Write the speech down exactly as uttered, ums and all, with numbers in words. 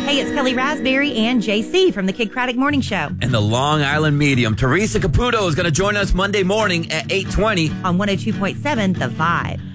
Hey, it's Kelly Raspberry and J C from the Kid Craddock Morning Show. And the Long Island medium, Teresa Caputo, is going to join us Monday morning at eight twenty on one oh two point seven The Vibe.